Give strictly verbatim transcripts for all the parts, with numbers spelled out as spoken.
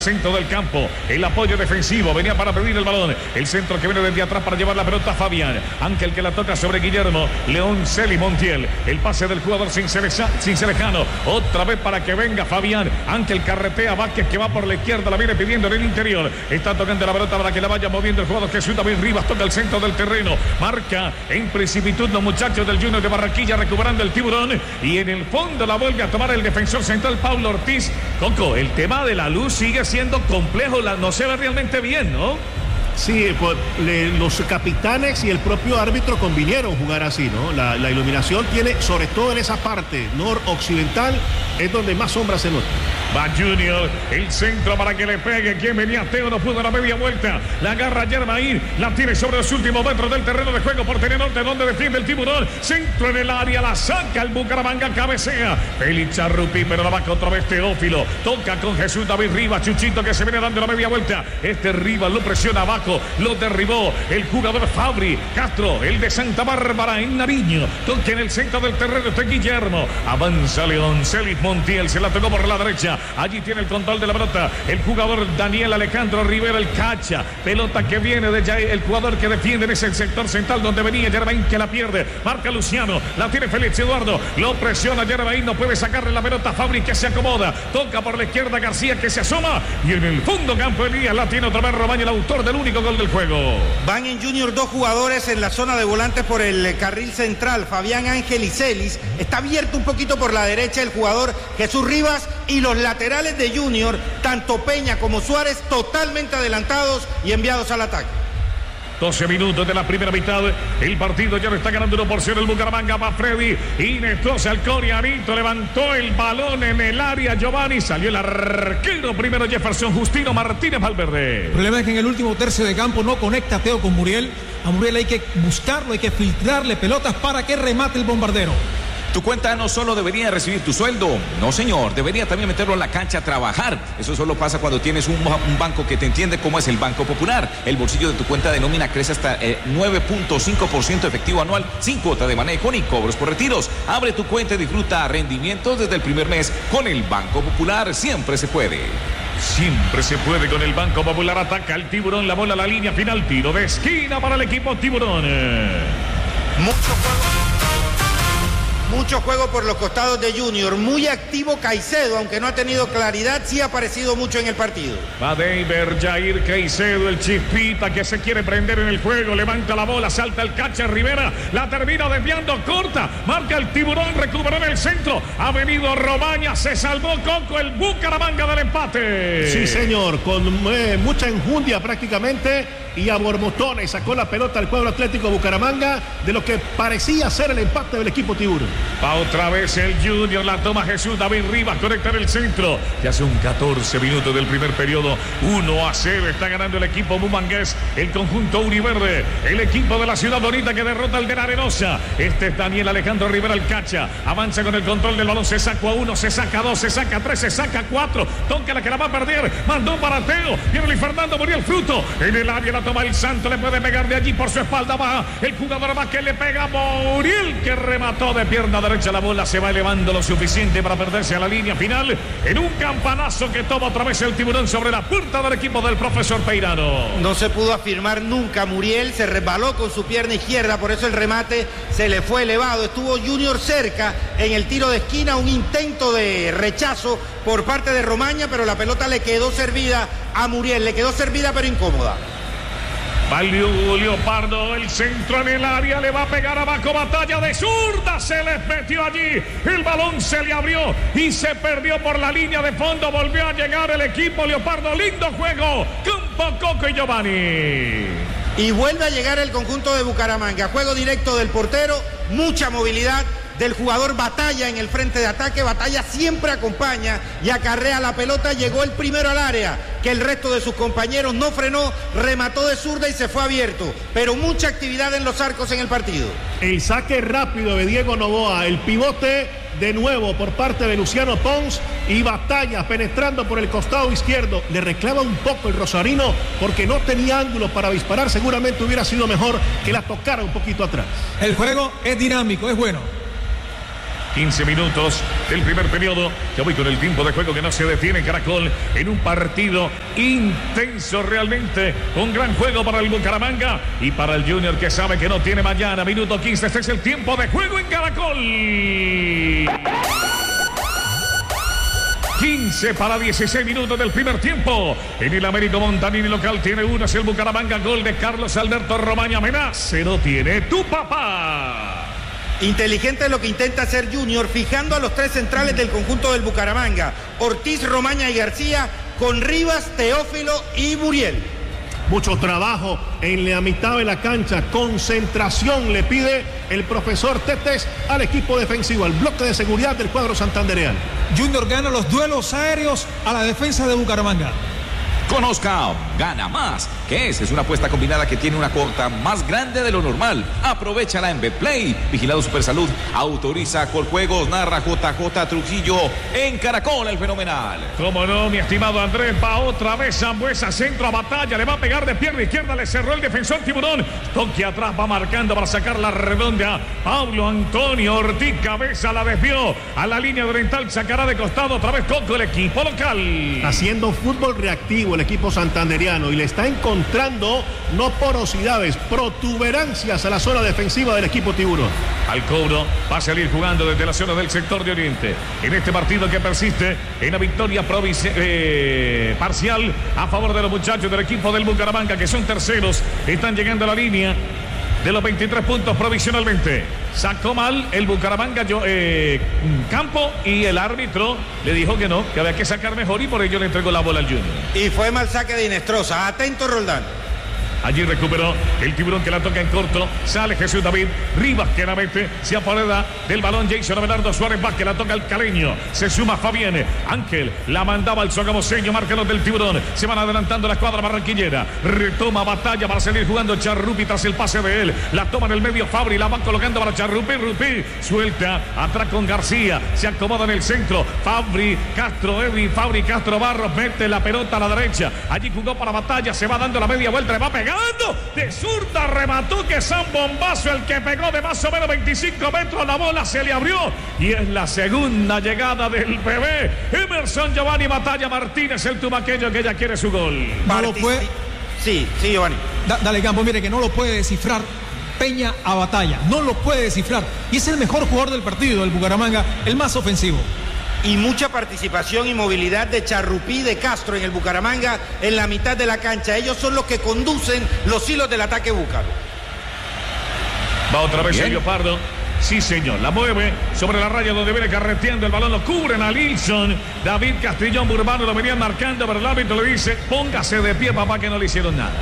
Centro del campo, el apoyo defensivo, venía para pedir el balón, el centro que viene desde atrás para llevar la pelota a Fabián, Ángel que la toca sobre Guillermo, León, Celi, Montiel, el pase del jugador Cincelejano, otra vez para que venga Fabián, Ángel carretea, Vázquez que va por la izquierda, la viene pidiendo en el interior, está tocando la pelota para que la vaya moviendo el jugador Jesús David Rivas, toca el centro del terreno, marca en precipitud los muchachos del Junior de Barranquilla recuperando el Tiburón y en el fondo la vuelve a tomar el defensor central Pablo Ortiz. Coco, el tema de la luz sigue siendo complejo, la, no se ve realmente bien, ¿no? Sí, pues, le, los capitanes y el propio árbitro convinieron jugar así, ¿no? La, la iluminación tiene, sobre todo en esa parte noroccidental, es donde más sombra se nota. Va Junior, el centro para que le pegue. Quien venía Teo, no pudo la media vuelta. La agarra Yermaín, la tiene sobre los últimos metros del terreno de juego por Norte, donde defiende el Tiburón. Centro en el área, la saca el Bucaramanga, cabecea. Félix Charrupi, pero la va otra vez Teófilo. Toca con Jesús David Rivas, Chuchito que se viene dando la media vuelta. Este Rivas lo presiona abajo, lo derribó el jugador Fabri. Castro, el de Santa Bárbara en Nariño. Toca en el centro del terreno este Guillermo. Avanza León, Celis Montiel, se la tocó por la derecha. Allí tiene el control de la pelota el jugador Daniel Alejandro Rivera, el cacha. Pelota que viene de Jay, el jugador que defiende en ese sector central donde venía Yermaín, que la pierde. Marca Luciano, la tiene Félix Eduardo, lo presiona Yermaín, no puede sacarle la pelota. Fabri que se acomoda, toca por la izquierda García que se asoma y en el fondo campo Elías la tiene otra vez Romaña, el autor del único gol del juego. Van en Junior dos jugadores en la zona de volantes por el carril central, Fabián, Ángel y Celis. Está abierto un poquito por la derecha el jugador Jesús Rivas y los laterales de Junior, tanto Peña como Suárez, totalmente adelantados y enviados al ataque. doce minutos de la primera mitad. El partido ya lo está ganando uno por cero el Bucaramanga. Va Freddy. Inés al Corianito. Levantó el balón en el área. Giovanni. Salió el arquero. Primero Jefferson Justino Martínez Valverde. El problema es que en el último tercio de campo no conecta Teo con Muriel. A Muriel hay que buscarlo, hay que filtrarle pelotas para que remate el bombardero. Tu cuenta no solo debería recibir tu sueldo, no señor, debería también meterlo en la cancha a trabajar. Eso solo pasa cuando tienes un, un banco que te entiende como es el Banco Popular. El bolsillo de tu cuenta de nómina crece hasta eh, nueve punto cinco por ciento efectivo anual, sin cuota de manejo ni cobros por retiros. Abre tu cuenta y disfruta rendimientos desde el primer mes con el Banco Popular. Siempre se puede. Siempre se puede con el Banco Popular. Ataca el Tiburón, la bola a la línea final, tiro de esquina para el equipo Tiburón. Mucho juego. Mucho juego por los costados de Junior, muy activo Caicedo, aunque no ha tenido claridad, sí ha aparecido mucho en el partido. Va Deiber, Jair Caicedo, el chispita que se quiere prender en el juego, levanta la bola, salta el cacha Rivera, la termina desviando corta, marca el Tiburón, recuperó en el centro, ha venido Romaña, se salvó Coco, el Bucaramanga del empate. Sí señor, con eh, mucha enjundia prácticamente y a borbotones sacó la pelota al cuadro Atlético Bucaramanga de lo que parecía ser el empate del equipo Tiburón. Va otra vez el Junior, la toma Jesús David Rivas, conecta en el centro. Ya son catorce minutos del primer periodo. uno a cero está ganando el equipo bumangués, el conjunto univerde, el equipo de la Ciudad Bonita que derrota al de la Arenosa. Este es Daniel Alejandro Rivera, el cacha. Avanza con el control del balón, se saca a uno, se saca a dos, se saca a tres, se saca a cuatro. Toca la que la va a perder, mandó para Teo. Viene Luis Fernando, murió el fruto. En el área la toma el Santo, le puede pegar de allí por su espalda baja. El jugador va que le pega a Muriel, que remató de pierna derecha, la bola se va elevando lo suficiente para perderse a la línea final en un campanazo que toma otra vez el Tiburón sobre la puerta del equipo del profesor Peirano. No se pudo afirmar nunca Muriel, se resbaló con su pierna izquierda, por eso el remate se le fue elevado. Estuvo Junior cerca en el tiro de esquina, un intento de rechazo por parte de Romaña, pero la pelota le quedó servida a Muriel, le quedó servida pero incómoda. Valió Leopardo, el centro en el área, le va a pegar abajo, batalla de zurda, se les metió allí, el balón se le abrió y se perdió por la línea de fondo, volvió a llegar el equipo Leopardo, lindo juego, Campo Coco y Giovanni. Y vuelve a llegar el conjunto de Bucaramanga, juego directo del portero, mucha movilidad del jugador Batalla en el frente de ataque. Batalla siempre acompaña y acarrea la pelota, llegó el primero al área, que el resto de sus compañeros no frenó, remató de zurda y se fue abierto, pero mucha actividad en los arcos en el partido. El saque rápido de Diego Novoa, el pivote de nuevo por parte de Luciano Pons y Batalla penetrando por el costado izquierdo, le reclama un poco el rosarino porque no tenía ángulo para disparar, seguramente hubiera sido mejor que la tocara un poquito atrás. El juego es dinámico, es bueno. quince minutos del primer periodo. Ya voy con el tiempo de juego que no se detiene. Caracol en un partido intenso realmente, con gran juego para el Bucaramanga y para el Junior, que sabe que no tiene mañana. Minuto quince, este es el tiempo de juego en Caracol. quince para dieciséis minutos del primer tiempo. En el Américo Montanini local tiene uno, es el Bucaramanga. Gol de Carlos Alberto Romaña Mena. Cero tiene tu papá. Inteligente lo que intenta hacer Junior, fijando a los tres centrales del conjunto del Bucaramanga: Ortiz, Romaña y García, con Rivas, Teófilo y Muriel. Mucho trabajo en la mitad de la cancha, concentración le pide el profesor Tetes al equipo defensivo, al bloque de seguridad del cuadro santandereano. Junior gana los duelos aéreos a la defensa de Bucaramanga. Conozca Gana Más, que es, es una apuesta combinada que tiene una cuota más grande de lo normal. Aprovechala en Betplay. Vigilado Supersalud. Autoriza Coljuegos. Narra J J Trujillo en Caracol, el fenomenal. Cómo no, mi estimado Andrés. Va otra vez Sambuesa, centro a Batalla. Le va a pegar de pierna izquierda. Le cerró el defensor Tiburón. Toque atrás, va marcando para sacar la redonda. Pablo Antonio Ortiz, cabeza, la desvió a la línea oriental. Sacará de costado otra vez Coco, el equipo local. Haciendo fútbol reactivo el equipo santanderiano y le está encontrando no porosidades, protuberancias a la zona defensiva del equipo Tiburón. Al cobro va a salir jugando desde la zona del sector de Oriente en este partido que persiste en la victoria eh, parcial a favor de los muchachos del equipo del Bucaramanga, que son terceros. Están llegando a la línea de los veintitrés puntos provisionalmente. Sacó mal el Bucaramanga yo, eh, Campo, y el árbitro le dijo que no, que había que sacar mejor, y por ello le entregó la bola al Junior. Y fue mal saque de Inestrosa. Atento, Roldán. Allí recuperó el Tiburón, que la toca en corto. Sale Jesús David Rivas, que la mete. Se apodera del balón Jason Abelardo Suárez Vázquez, la toca el caleño. Se suma Fabián Ángel, la mandaba al sogamoseño. Marca los del Tiburón. Se van adelantando la escuadra barranquillera. Retoma Batalla para seguir jugando Charrupi tras el pase de él. La toma en el medio Fabri, la van colocando para Charrupi. Rupi suelta atrás con García. Se acomoda en el centro. Fabri, Castro, Edwin, Fabri, Castro Barros. Mete la pelota a la derecha. Allí jugó para Batalla. Se va dando la media vuelta. Le va a pegar. De zurda remató, que San Bombazo, el que pegó de más o menos veinticinco metros. La bola se le abrió y es la segunda llegada del bebé Emerson Giovanni Batalla Martínez, el tumaqueño, que ya quiere su gol. No lo puede. Sí, sí, Giovanni. Da, dale, Campo, mire que no lo puede descifrar Peña a Batalla. No lo puede descifrar. Y es el mejor jugador del partido, el Bucaramanga, el más ofensivo. Y mucha participación y movilidad de Charrupí, de Castro en el Bucaramanga en la mitad de la cancha. Ellos son los que conducen los hilos del ataque búcaro. Va otra vez Sergio Pardo. Sí, señor. La mueve sobre la raya donde viene carreteando el balón. Lo cubren a Lilson. David Castrillón Burbano lo venían marcando, pero el árbitro le dice: póngase de pie, papá, que no le hicieron nada.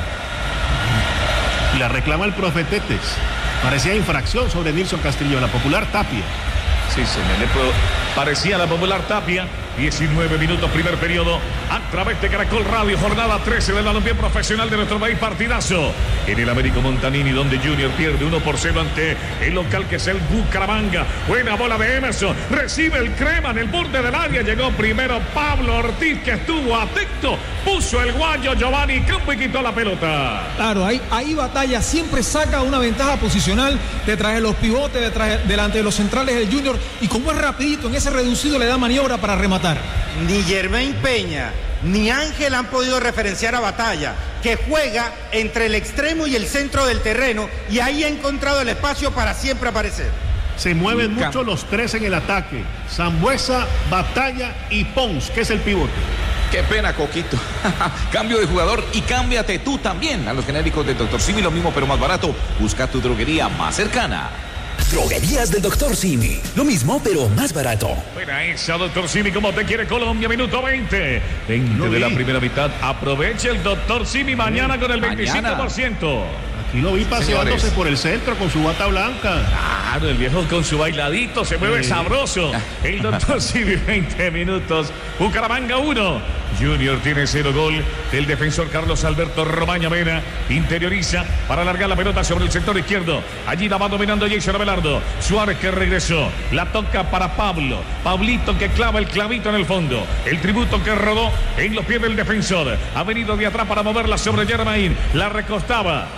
Y la reclama el profe Tetes. Parecía infracción sobre Nilson Castillo, la popular Tapia. Sí, señor. Le puedo... Parecía la popular Tapia. diecinueve minutos, primer periodo, a través de Caracol Radio, jornada trece del balompié profesional de nuestro país. Partidazo en el Américo Montanini, donde Junior pierde uno por cero ante el local, que es el Bucaramanga. Buena bola de Emerson, recibe el crema en el borde del área. Llegó primero Pablo Ortiz, que estuvo atento, puso el guayo Giovanni Campo y quitó la pelota. Claro, ahí, ahí Batalla siempre saca una ventaja posicional detrás de los pivotes, detrás, delante de los centrales del Junior, y como es rapidito, en ese reducido le da maniobra para rematar. Ni Germain Peña ni Ángel han podido referenciar a Batalla, que juega entre el extremo y el centro del terreno, y ahí ha encontrado el espacio para siempre aparecer. Se mueven Nunca. mucho los tres en el ataque: Sambuesa, Batalla y Pons, que es el pivote. Qué pena, Coquito. Cambio de jugador y cámbiate tú también a los genéricos del doctor Simi, lo mismo pero más barato. Busca tu droguería más cercana. Droguerías del doctor Simi. Lo mismo, pero más barato. Buena esa, doctor Simi, como te quiere Colombia. Minuto veinte. veinte de la primera mitad. Aproveche el doctor Simi mañana con el veinticinco por ciento. Aquí lo vi paseándose Señores. por el centro con su bata blanca. Claro, el viejo con su bailadito, se mueve sí. sabroso. El doctor Simi, veinte minutos. Bucaramanga uno. Junior tiene cero, gol del defensor Carlos Alberto Romaña Mena. Interioriza para alargar la pelota sobre el sector izquierdo. Allí la va dominando Jason Abelardo. Suárez, que regresó. La toca para Pablo. Pablito, que clava el clavito en el fondo. El tributo que rodó en los pies del defensor. Ha venido de atrás para moverla sobre Germain. La recostaba el jugador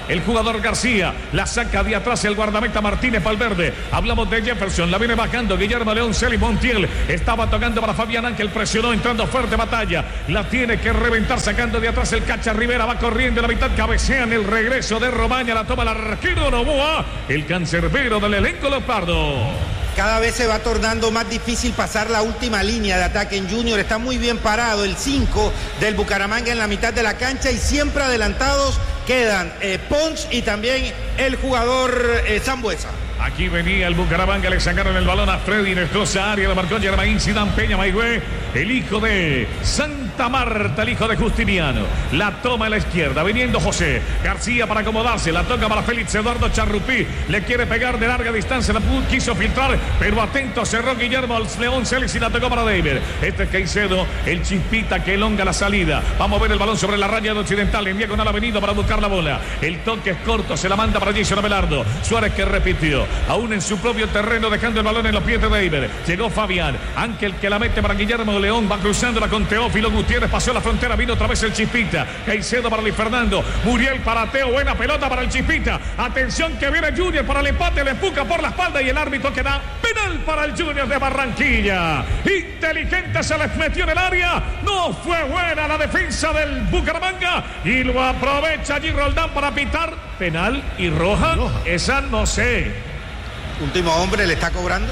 jugador García. La saca de atrás el guardameta Martínez Valverde. Hablamos de Jefferson. La viene bajando Guillermo León, Celi Montiel. Estaba tocando para Fabián Ángel. Presionó, entrando fuerte batalla. La tiene que reventar sacando de atrás el Cacha Rivera. Va corriendo en la mitad. Cabecea en el regreso de Romaña. La toma el arquero Novoa. El cancerbero del elenco Leopardo. Cada vez se va tornando más difícil pasar la última línea de ataque en Junior. Está muy bien parado el cinco del Bucaramanga en la mitad de la cancha y siempre adelantados quedan eh, Pons y también el jugador eh, Sambuesa. Aquí venía el Bucaramanga, le sacaron el balón a Freddy, destroza área, lo marcó Germain Sidán Peña Maigüe, el hijo de Santa Marta, el hijo de Justiniano. La toma a la izquierda, viniendo José García para acomodarse, la toca para Félix Eduardo Charrupí, le quiere pegar de larga distancia, la quiso filtrar, pero atento, cerró Guillermo León Celis y la tocó para David. Este es Caicedo, el Chispita que elonga la salida. Vamos a ver el balón sobre la raya de Occidental, en diagonal ha venido para buscar la bola. El toque es corto, se la manda para Jason Abelardo. Suárez que repitió. Aún en su propio terreno, dejando el balón en los pies de David. Llegó Fabián, Ángel que la mete para Guillermo León, va cruzándola con Teófilo Gutiérrez, pasó la frontera, vino otra vez el Chispita. Caicedo para Luis Fernando, Muriel para Teo, buena pelota para el Chispita. Atención que viene Junior para el empate, le empuja por la espalda y el árbitro que da penal para el Junior de Barranquilla. Inteligente, se les metió en el área, no fue buena la defensa del Bucaramanga y lo aprovecha allí Roldán para pitar penal y roja, roja. Esa no sé. Último hombre le está cobrando.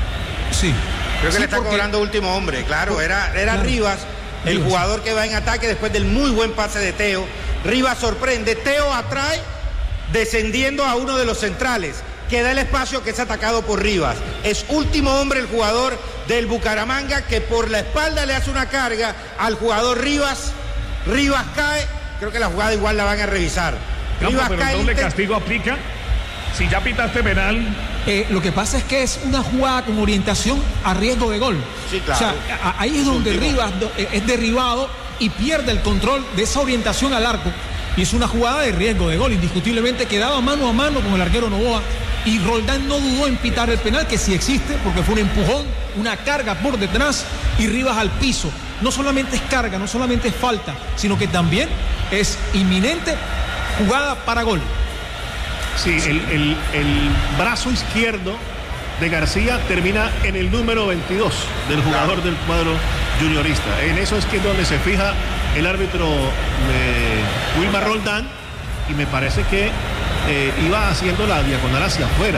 Sí. Creo que sí, le está porque... cobrando último hombre. Claro, era, era claro. Rivas, el Rivas. jugador que va en ataque después del muy buen pase de Teo. Rivas sorprende. Teo atrae, descendiendo a uno de los centrales. Queda el espacio que es atacado por Rivas. Es último hombre el jugador del Bucaramanga que por la espalda le hace una carga al jugador Rivas. Rivas cae. Creo que la jugada igual la van a revisar. Campo, Rivas pero cae. el doble inter... castigo aplica. Si ya pitaste penal. Eh, lo que pasa es que es una jugada con orientación a riesgo de gol. Sí, claro. O sea, a, ahí es donde Rivas es derribado y pierde el control de esa orientación al arco. Y es una jugada de riesgo de gol. Indiscutiblemente quedaba mano a mano con el arquero Novoa. Y Roldán no dudó en pitar el penal, que sí existe, porque fue un empujón, una carga por detrás y Rivas al piso. No solamente es carga, no solamente es falta, sino que también es inminente jugada para gol. Sí, el, el, el brazo izquierdo de García termina en el número veintidós del jugador claro. del cuadro juniorista. En eso es que es donde se fija el árbitro de Wilmar Roldán y me parece que eh, iba haciendo la diagonal hacia afuera.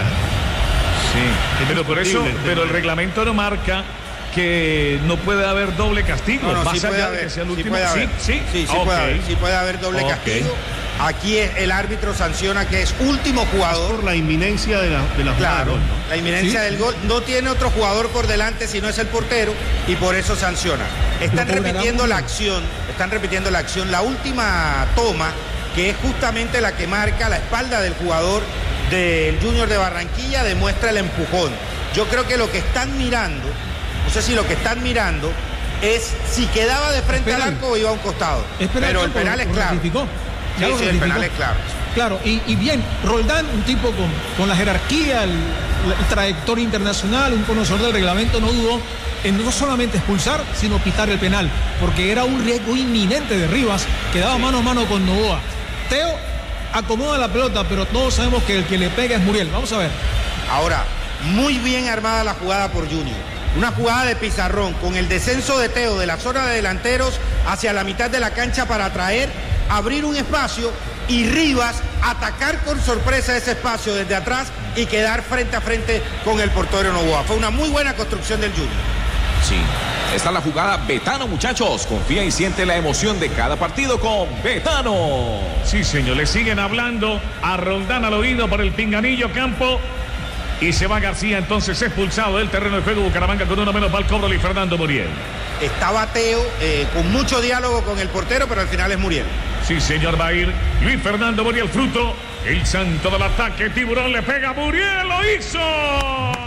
Sí, es pero por eso, pero el reglamento no marca que no puede haber doble castigo. No, no, más sí allá puede de haber, que sea el sí último. puede haber. Sí, sí, sí, sí, okay. puede haber, sí puede haber doble okay. castigo. Aquí es, el árbitro sanciona que es último jugador. Por la inminencia de la, de la claro, gol, ¿no? La inminencia ¿Sí? del gol. No tiene otro jugador por delante si no es el portero y por eso sanciona. Están repitiendo la acción, están repitiendo la acción. La última toma, que es justamente la que marca la espalda del jugador del Junior de Barranquilla, demuestra el empujón. Yo creo que lo que están mirando, no sé si lo que están mirando es si quedaba de frente al arco o iba a un costado. Pero el penal es claro. Sí, sí, el penal es claro. Claro, y, y bien, Roldán, un tipo con, con la jerarquía, el, el trayectoria internacional, un conocedor del reglamento, no dudó en no solamente expulsar, sino pitar el penal, porque era un riesgo inminente de Rivas, quedaba sí. mano a mano con Novoa. Teo acomoda la pelota, pero todos sabemos que el que le pega es Muriel. Vamos a ver. Ahora, muy bien armada la jugada por Junior. Una jugada de pizarrón con el descenso de Teo de la zona de delanteros hacia la mitad de la cancha para atraer, abrir un espacio y Rivas atacar con sorpresa ese espacio desde atrás y quedar frente a frente con el portero Novoa. Fue una muy buena construcción del Junior. Sí, esta es la jugada Betano, muchachos. Confía y siente la emoción de cada partido con Betano. Sí, señor, le siguen hablando a Roldán al oído por el pinganillo campo. Y se va García, entonces expulsado del terreno de juego. Bucaramanga con uno menos va al cobro Luis Fernando Muriel. Estaba Teo eh, con mucho diálogo con el portero, pero al final es Muriel. Sí, señor, va a ir Luis Fernando Muriel, fruto. El santo del ataque, Tiburón le pega a Muriel, lo hizo.